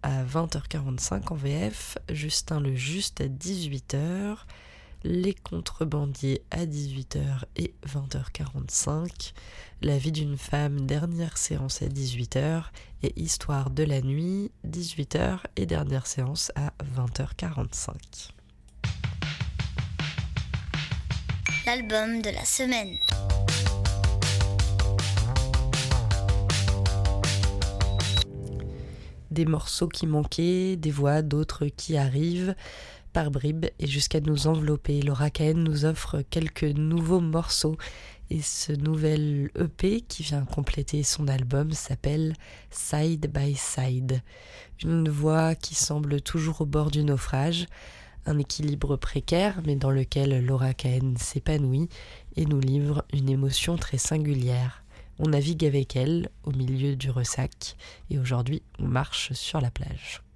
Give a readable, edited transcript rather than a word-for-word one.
à 20h45 en VF, Justin le Juste à 18h, Les Contrebandiers à 18h et 20h45, La vie d'une femme, dernière séance à 18h et Histoire de la nuit, 18h et dernière séance à 20h45. L'album de la semaine. Des morceaux qui manquaient, des voix, d'autres qui arrivent par bribes et jusqu'à nous envelopper. Laura Cahen nous offre quelques nouveaux morceaux et ce nouvel EP qui vient compléter son album s'appelle Side by Side. Une voix qui semble toujours au bord du naufrage, un équilibre précaire mais dans lequel Laura Cahen s'épanouit et nous livre une émotion très singulière. On navigue avec elle au milieu du ressac et aujourd'hui on marche sur la plage.